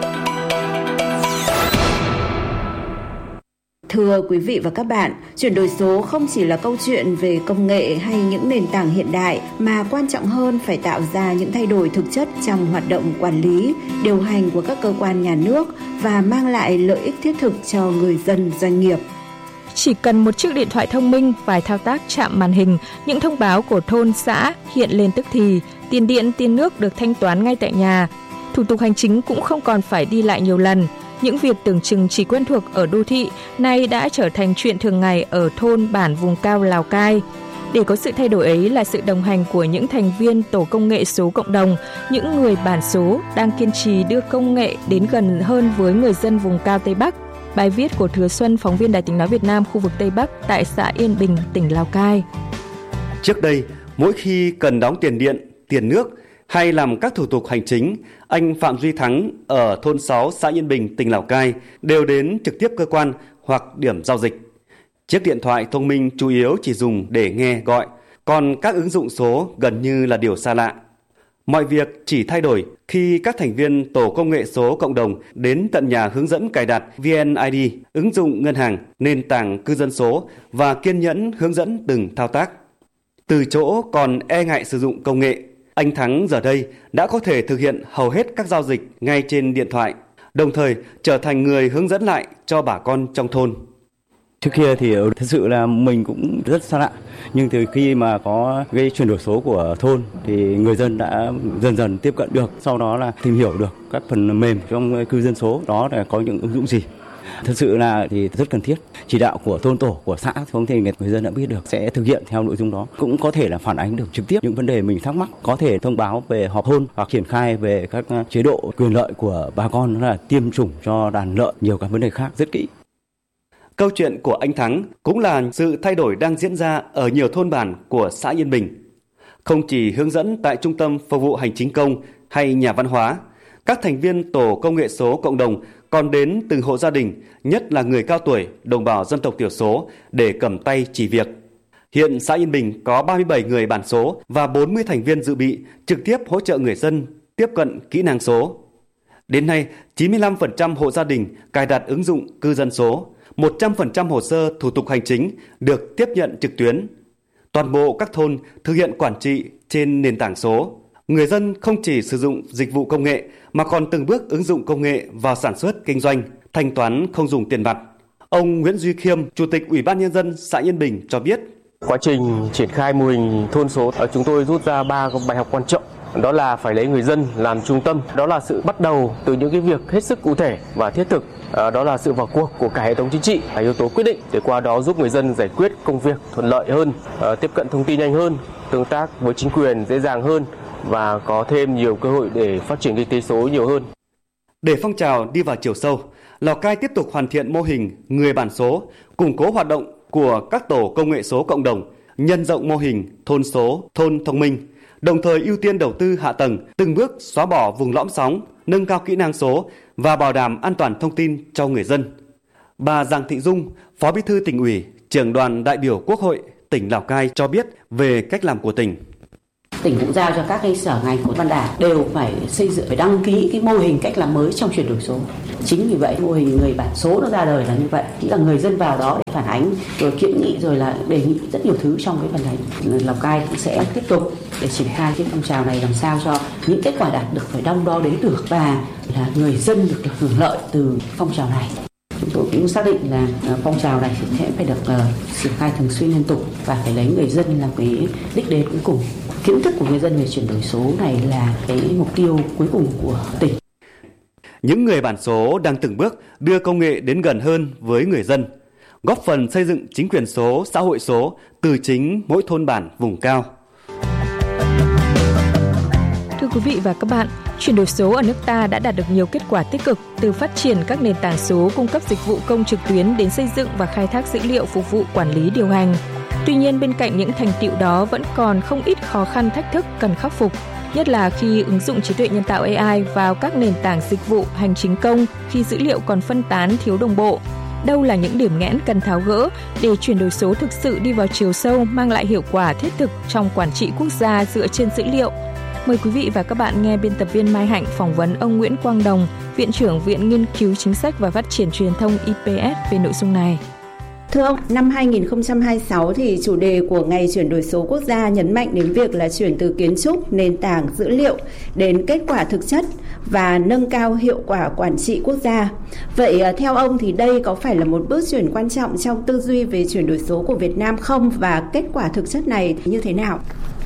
Thưa quý vị và các bạn, chuyển đổi số không chỉ là câu chuyện về công nghệ hay những nền tảng hiện đại, mà quan trọng hơn phải tạo ra những thay đổi thực chất trong hoạt động quản lý, điều hành của các cơ quan nhà nước và mang lại lợi ích thiết thực cho người dân, doanh nghiệp. Chỉ cần một chiếc điện thoại thông minh, vài thao tác chạm màn hình, những thông báo của thôn, xã hiện lên tức thì, tiền điện, tiền nước được thanh toán ngay tại nhà. Thủ tục hành chính cũng không còn phải đi lại nhiều lần. Những việc tưởng chừng chỉ quen thuộc ở đô thị nay đã trở thành chuyện thường ngày ở thôn bản vùng cao Lào Cai. Để có sự thay đổi ấy là sự đồng hành của những thành viên tổ công nghệ số cộng đồng, những người bản số đang kiên trì đưa công nghệ đến gần hơn với người dân vùng cao Tây Bắc. Bài viết của Thừa Xuân, phóng viên Đài Tiếng nói Việt Nam khu vực Tây Bắc tại xã Yên Bình, tỉnh Lào Cai. Trước đây, mỗi khi cần đóng tiền điện, tiền nước hay làm các thủ tục hành chính, anh Phạm Duy Thắng ở thôn sáu xã Yên Bình, tỉnh Lào Cai đều đến trực tiếp cơ quan hoặc điểm giao dịch. Chiếc điện thoại thông minh chủ yếu chỉ dùng để nghe gọi, còn các ứng dụng số gần như là điều xa lạ. Mọi việc chỉ thay đổi khi các thành viên tổ công nghệ số cộng đồng đến tận nhà hướng dẫn cài đặt vê en i đê, ứng dụng ngân hàng, nền tảng cư dân số và kiên nhẫn hướng dẫn từng thao tác. Từ chỗ còn e ngại sử dụng công nghệ, anh Thắng giờ đây đã có thể thực hiện hầu hết các giao dịch ngay trên điện thoại, đồng thời trở thành người hướng dẫn lại cho bà con trong thôn. Trước kia thì thật sự là mình cũng rất xa lạ, nhưng từ khi mà có cái chuyển đổi số của thôn thì người dân đã dần dần tiếp cận được, sau đó là tìm hiểu được các phần mềm trong cư dân số đó là có những ứng dụng gì. Thật sự là thì rất cần thiết. Chỉ đạo của thôn tổ, của xã không thì người dân đã biết được sẽ thực hiện theo nội dung đó. Cũng có thể là phản ánh được trực tiếp những vấn đề mình thắc mắc, có thể thông báo về họp thôn hoặc triển khai về các chế độ quyền lợi của bà con, là tiêm chủng cho đàn lợn, nhiều các vấn đề khác rất kỹ. Câu chuyện của anh Thắng cũng là sự thay đổi đang diễn ra ở nhiều thôn bản của xã Yên Bình. Không chỉ hướng dẫn tại trung tâm phục vụ hành chính công hay nhà văn hóa, các thành viên tổ công nghệ số cộng đồng còn đến từng hộ gia đình, nhất là người cao tuổi, đồng bào dân tộc thiểu số để cầm tay chỉ việc. Hiện xã Yên Bình có ba mươi bảy người bản số và bốn mươi thành viên dự bị trực tiếp hỗ trợ người dân tiếp cận kỹ năng số. Đến nay, chín mươi lăm phần trăm hộ gia đình cài đặt ứng dụng cư dân số, một trăm phần trăm hồ sơ thủ tục hành chính được tiếp nhận trực tuyến. Toàn bộ các thôn thực hiện quản trị trên nền tảng số. Người dân không chỉ sử dụng dịch vụ công nghệ mà còn từng bước ứng dụng công nghệ vào sản xuất kinh doanh, thanh toán không dùng tiền mặt. Ông Nguyễn Duy Khiêm, Chủ tịch Ủy ban Nhân dân xã Yên Bình cho biết. Quá trình triển khai mô hình thôn số, chúng tôi rút ra ba bài học quan trọng. Đó là phải lấy người dân làm trung tâm, đó là sự bắt đầu từ những cái việc hết sức cụ thể và thiết thực, đó là sự vào cuộc của cả hệ thống chính trị là yếu tố quyết định, để qua đó giúp người dân giải quyết công việc thuận lợi hơn, tiếp cận thông tin nhanh hơn, tương tác với chính quyền dễ dàng hơn và có thêm nhiều cơ hội để phát triển kinh tế số nhiều hơn. Để phong trào đi vào chiều sâu, Lào Cai tiếp tục hoàn thiện mô hình người bản số, củng cố hoạt động của các tổ công nghệ số cộng đồng, nhân rộng mô hình thôn số, thôn thông minh, đồng thời ưu tiên đầu tư hạ tầng, từng bước xóa bỏ vùng lõm sóng, nâng cao kỹ năng số và bảo đảm an toàn thông tin cho người dân. Bà Giàng Thị Dung, Phó Bí thư Tỉnh ủy, Trưởng đoàn đại biểu Quốc hội tỉnh Lào Cai cho biết về cách làm của tỉnh. tỉnh cũng giao cho các cái sở ngành của Văn Đảng đều phải xây dựng, phải đăng ký cái mô hình cách làm mới trong chuyển đổi số. Chính vì vậy mô hình người bản số nó ra đời là như vậy, chỉ là người dân vào đó để phản ánh rồi kiến nghị rồi là đề nghị rất nhiều thứ trong cái phần này. Lào Cai cũng sẽ tiếp tục để triển khai cái phong trào này làm sao cho những kết quả đạt được phải đong đo đếm được và là người dân được, được hưởng lợi từ phong trào này. Chúng tôi cũng xác định là phong trào này sẽ phải được uh, triển khai thường xuyên liên tục và phải lấy người dân làm cái đích đến cuối cùng. Kiến thức của người dân về chuyển đổi số này là cái mục tiêu cuối cùng của tỉnh. Những người bản số đang từng bước đưa công nghệ đến gần hơn với người dân, góp phần xây dựng chính quyền số, xã hội số từ chính mỗi thôn bản vùng cao. Thưa quý vị và các bạn, chuyển đổi số ở nước ta đã đạt được nhiều kết quả tích cực, từ phát triển các nền tảng số cung cấp dịch vụ công trực tuyến đến xây dựng và khai thác dữ liệu phục vụ quản lý điều hành. Tuy nhiên, bên cạnh những thành tựu đó vẫn còn không ít khó khăn thách thức cần khắc phục, nhất là khi ứng dụng trí tuệ nhân tạo a i vào các nền tảng dịch vụ hành chính công khi dữ liệu còn phân tán thiếu đồng bộ. Đâu là những điểm nghẽn cần tháo gỡ để chuyển đổi số thực sự đi vào chiều sâu, mang lại hiệu quả thiết thực trong quản trị quốc gia dựa trên dữ liệu? Mời quý vị và các bạn nghe biên tập viên Mai Hạnh phỏng vấn ông Nguyễn Quang Đồng, Viện trưởng Viện Nghiên cứu Chính sách và Phát triển Truyền thông I P S về nội dung này. Thưa ông, năm hai không hai sáu thì chủ đề của Ngày chuyển đổi số quốc gia nhấn mạnh đến việc là chuyển từ kiến trúc, nền tảng dữ liệu đến kết quả thực chất và nâng cao hiệu quả quản trị quốc gia. Vậy theo ông thì đây có phải là một bước chuyển quan trọng trong tư duy về chuyển đổi số của Việt Nam không, và kết quả thực chất này như thế nào?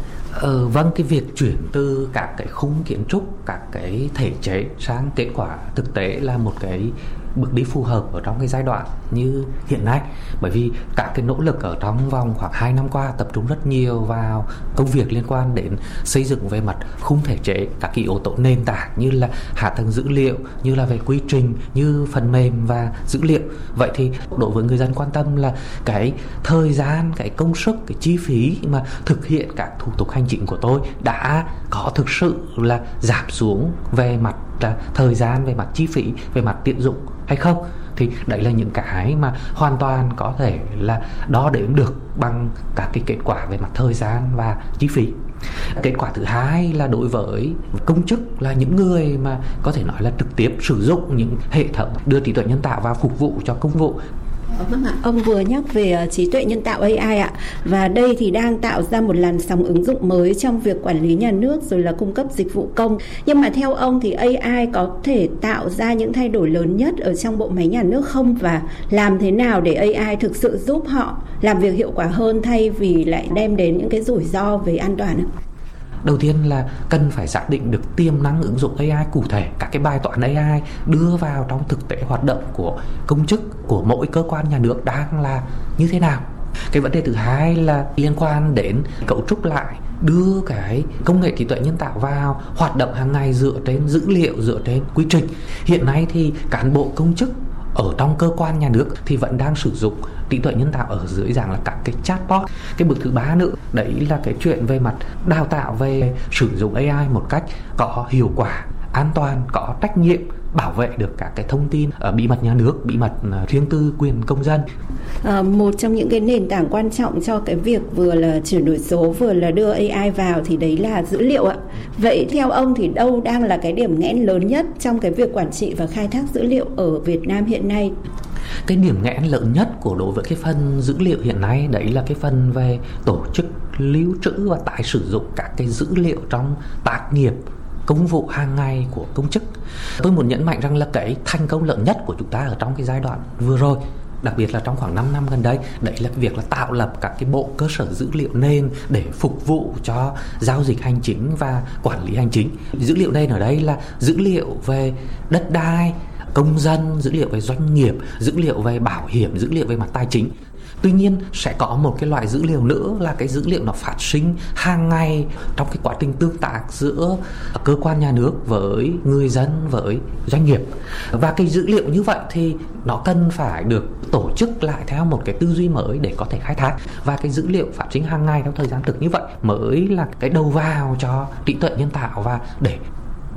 Ờ, vâng, cái việc chuyển từ các cái khung kiến trúc, các cái thể chế sang kết quả thực tế là một cái bước đi phù hợp ở trong cái giai đoạn như hiện nay, bởi vì các cái nỗ lực ở trong vòng khoảng hai năm qua tập trung rất nhiều vào công việc liên quan đến xây dựng về mặt khung thể chế, các cái yếu tố nền tảng như là hạ tầng dữ liệu, như là về quy trình, như phần mềm và dữ liệu. Vậy thì đối với người dân quan tâm là cái thời gian, cái công sức, cái chi phí mà thực hiện các thủ tục hành chính của tôi đã có thực sự là giảm xuống về mặt là thời gian, về mặt chi phí, về mặt tiện dụng hay không, thì đấy là những cái mà hoàn toàn có thể là đo đếm được bằng các cái kết quả về mặt thời gian và chi phí. Kết quả thứ hai là đối với công chức, là những người mà có thể nói là trực tiếp sử dụng những hệ thống đưa trí tuệ nhân tạo vào phục vụ cho công vụ. Vâng ạ, ông vừa nhắc về trí tuệ nhân tạo a i ạ, và đây thì đang tạo ra một làn sóng ứng dụng mới trong việc quản lý nhà nước rồi là cung cấp dịch vụ công. Nhưng mà theo ông thì a i có thể tạo ra những thay đổi lớn nhất ở trong bộ máy nhà nước không, và làm thế nào để a i thực sự giúp họ làm việc hiệu quả hơn thay vì lại đem đến những cái rủi ro về an toàn? Đầu tiên là cần phải xác định được tiềm năng ứng dụng a i cụ thể, các cái bài toán a i đưa vào trong thực tế hoạt động của công chức, của mỗi cơ quan nhà nước đang là như thế nào. Cái vấn đề thứ hai là liên quan đến cấu trúc lại, đưa cái công nghệ trí tuệ nhân tạo vào hoạt động hàng ngày dựa trên dữ liệu, dựa trên quy trình. Hiện nay thì cán bộ công chức ở trong cơ quan nhà nước thì vẫn đang sử dụng trí tuệ nhân tạo ở dưới dạng là các cái chatbot. Cái bước thứ ba nữa đấy là cái chuyện về mặt đào tạo về sử dụng a i một cách có hiệu quả, an toàn, có trách nhiệm, bảo vệ được các cái thông tin ở bí mật nhà nước, bí mật riêng tư, quyền công dân. À, một trong những cái nền tảng quan trọng cho cái việc vừa là chuyển đổi số vừa là đưa a i vào thì đấy là dữ liệu ạ. Vậy theo ông thì đâu đang là cái điểm nghẽn lớn nhất trong cái việc quản trị và khai thác dữ liệu ở Việt Nam hiện nay? Cái điểm nghẽn lớn nhất của đối với cái phần dữ liệu hiện nay đấy là cái phần về tổ chức, lưu trữ và tái sử dụng các cái dữ liệu trong tác nghiệp, công vụ hàng ngày của công chức. Tôi muốn nhấn mạnh rằng là cái thành công lớn nhất của chúng ta ở trong cái giai đoạn vừa rồi, đặc biệt là trong khoảng năm năm gần đây, đấy là cái việc là tạo lập các cái bộ cơ sở dữ liệu nền để phục vụ cho giao dịch hành chính và quản lý hành chính. Dữ liệu nền ở đây là dữ liệu về đất đai, công dân, dữ liệu về doanh nghiệp, dữ liệu về bảo hiểm, dữ liệu về mặt tài chính. Tuy nhiên sẽ có một cái loại dữ liệu nữa là cái dữ liệu nó phát sinh hàng ngày trong cái quá trình tương tác giữa cơ quan nhà nước với người dân, với doanh nghiệp. Và cái dữ liệu như vậy thì nó cần phải được tổ chức lại theo một cái tư duy mới để có thể khai thác. Và cái dữ liệu phát sinh hàng ngày trong thời gian thực như vậy mới là cái đầu vào cho trí tuệ nhân tạo và để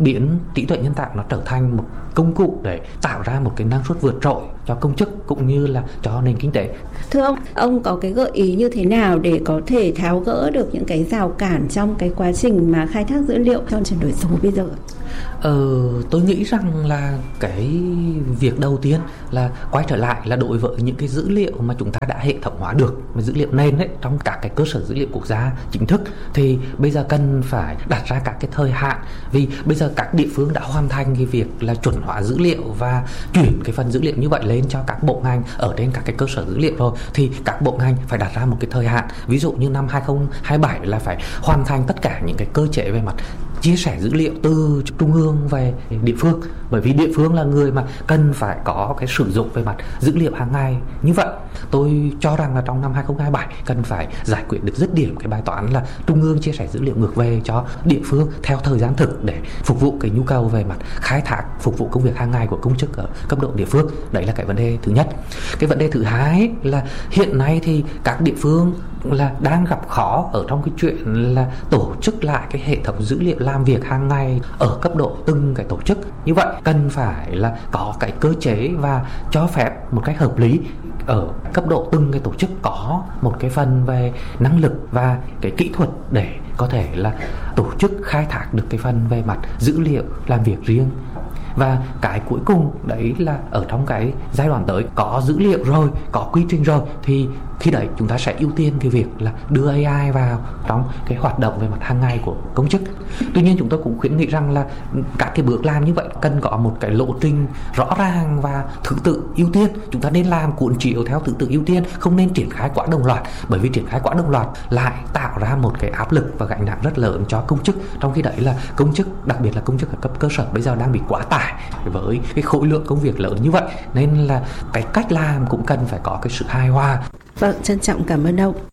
biến trí tuệ nhân tạo nó trở thành một công cụ để tạo ra một cái năng suất vượt trội cho công chức cũng như là cho nền kinh tế. Thưa ông, ông có cái gợi ý như thế nào để có thể tháo gỡ được những cái rào cản trong cái quá trình mà khai thác dữ liệu trong chuyển đổi số bây giờ? Ờ, tôi nghĩ rằng là cái việc đầu tiên là quay trở lại là đối với những cái dữ liệu mà chúng ta đã hệ thống hóa được, mà dữ liệu nền ấy, trong các cái cơ sở dữ liệu quốc gia chính thức, thì bây giờ cần phải đặt ra các cái thời hạn, vì bây giờ các địa phương đã hoàn thành cái việc là chuẩn hóa dữ liệu và chuyển cái phần dữ liệu như vậy lên cho các bộ ngành ở trên các cái cơ sở dữ liệu rồi, thì các bộ ngành phải đặt ra một cái thời hạn, ví dụ như năm hai không hai bảy là phải hoàn thành tất cả những cái cơ chế về mặt chia sẻ dữ liệu từ trung ương về địa phương, bởi vì địa phương là người mà cần phải có cái sử dụng về mặt dữ liệu hàng ngày. Như vậy tôi cho rằng là trong năm hai không hai bảy cần phải giải quyết được dứt điểm cái bài toán là trung ương chia sẻ dữ liệu ngược về cho địa phương theo thời gian thực để phục vụ cái nhu cầu về mặt khai thác, phục vụ công việc hàng ngày của công chức ở cấp độ địa phương. Đấy là cái vấn đề thứ nhất. Cái vấn đề thứ hai là hiện nay thì các địa phương là đang gặp khó ở trong cái chuyện là tổ chức lại cái hệ thống dữ liệu làm việc hàng ngày ở cấp độ từng cái tổ chức. Như vậy cần phải là có cái cơ chế và cho phép một cách hợp lý ở cấp độ từng cái tổ chức có một cái phần về năng lực và cái kỹ thuật để có thể là tổ chức khai thác được cái phần về mặt dữ liệu làm việc riêng. Và cái cuối cùng đấy là ở trong cái giai đoạn tới có dữ liệu rồi, có quy trình rồi, thì khi đấy chúng ta sẽ ưu tiên cái việc là đưa a i vào trong cái hoạt động về mặt hàng ngày của công chức. Tuy nhiên chúng tôi cũng khuyến nghị rằng là các cái bước làm như vậy cần có một cái lộ trình rõ ràng và thứ tự ưu tiên. Chúng ta nên làm cuộn chiếu theo thứ tự ưu tiên, không nên triển khai quá đồng loạt, bởi vì triển khai quá đồng loạt lại tạo ra một cái áp lực và gánh nặng rất lớn cho công chức. Trong khi đấy là công chức, đặc biệt là công chức ở cấp cơ sở bây giờ đang bị quá tải với cái khối lượng công việc lớn như vậy, nên là cái cách làm cũng cần phải có cái sự hài hòa. Vâng, trân trọng cảm ơn ông.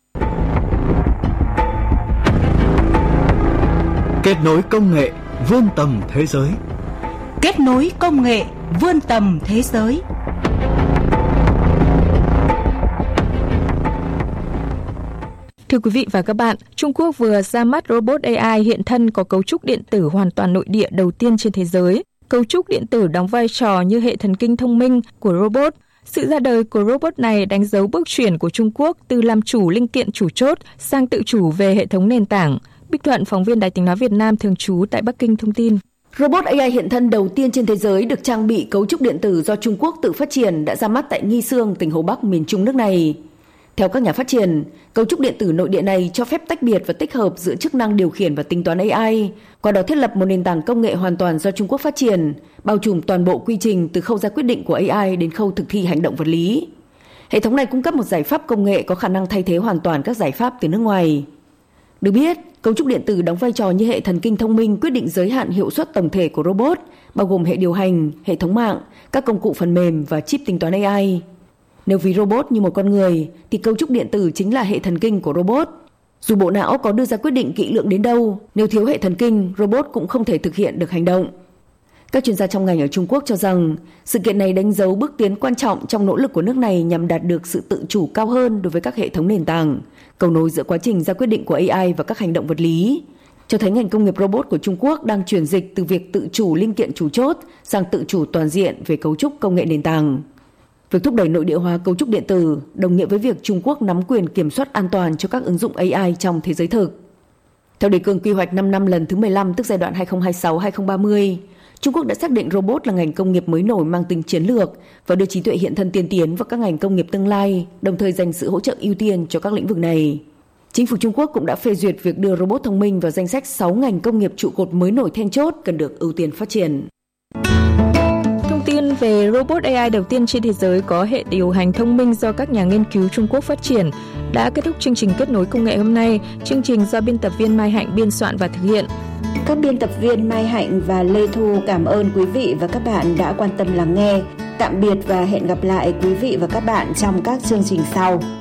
Kết nối công nghệ vươn tầm thế giới. Kết nối công nghệ vươn tầm thế giới. Thưa quý vị và các bạn, Trung Quốc vừa ra mắt robot a i hiện thân có cấu trúc điện tử hoàn toàn nội địa đầu tiên trên thế giới. Cấu trúc điện tử đóng vai trò như hệ thần kinh thông minh của robot. Sự ra đời của robot này đánh dấu bước chuyển của Trung Quốc từ làm chủ linh kiện chủ chốt sang tự chủ về hệ thống nền tảng. Bích Thuận, phóng viên Đài Tiếng nói Việt Nam thường trú tại Bắc Kinh thông tin. Robot a i hiện thân đầu tiên trên thế giới được trang bị cấu trúc điện tử do Trung Quốc tự phát triển đã ra mắt tại Nghi Sương, tỉnh Hồ Bắc, miền Trung nước này. Theo các nhà phát triển, cấu trúc điện tử nội địa này cho phép tách biệt và tích hợp giữa chức năng điều khiển và tính toán a i, qua đó thiết lập một nền tảng công nghệ hoàn toàn do Trung Quốc phát triển, bao trùm toàn bộ quy trình từ khâu ra quyết định của a i đến khâu thực thi hành động vật lý. Hệ thống này cung cấp một giải pháp công nghệ có khả năng thay thế hoàn toàn các giải pháp từ nước ngoài. Được biết, cấu trúc điện tử đóng vai trò như hệ thần kinh thông minh quyết định giới hạn hiệu suất tổng thể của robot, bao gồm hệ điều hành, hệ thống mạng, các công cụ phần mềm và chip tính toán a i. Nếu ví robot như một con người, thì cấu trúc điện tử chính là hệ thần kinh của robot. Dù bộ não có đưa ra quyết định kỹ lưỡng đến đâu, nếu thiếu hệ thần kinh, robot cũng không thể thực hiện được hành động. Các chuyên gia trong ngành ở Trung Quốc cho rằng, sự kiện này đánh dấu bước tiến quan trọng trong nỗ lực của nước này nhằm đạt được sự tự chủ cao hơn đối với các hệ thống nền tảng, cầu nối giữa quá trình ra quyết định của a i và các hành động vật lý, cho thấy ngành công nghiệp robot của Trung Quốc đang chuyển dịch từ việc tự chủ linh kiện chủ chốt sang tự chủ toàn diện về cấu trúc công nghệ nền tảng. Việc thúc đẩy nội địa hóa cấu trúc điện tử đồng nghĩa với việc Trung Quốc nắm quyền kiểm soát an toàn cho các ứng dụng a i trong thế giới thực. Theo đề cương quy hoạch năm năm lần thứ mười lăm, tức giai đoạn hai không hai sáu đến hai không ba mươi, Trung Quốc đã xác định robot là ngành công nghiệp mới nổi mang tính chiến lược và đưa trí tuệ hiện thân tiên tiến vào các ngành công nghiệp tương lai, đồng thời dành sự hỗ trợ ưu tiên cho các lĩnh vực này. Chính phủ Trung Quốc cũng đã phê duyệt việc đưa robot thông minh vào danh sách sáu ngành công nghiệp trụ cột mới nổi then chốt cần được ưu tiên phát triển. Thông tin về robot a i đầu tiên trên thế giới có hệ điều hành thông minh do các nhà nghiên cứu Trung Quốc phát triển đã kết thúc chương trình kết nối công nghệ hôm nay. Chương trình do biên tập viên Mai Hạnh biên soạn và thực hiện. Các biên tập viên Mai Hạnh và Lê Thu cảm ơn quý vị và các bạn đã quan tâm lắng nghe. Tạm biệt và hẹn gặp lại quý vị và các bạn trong các chương trình sau.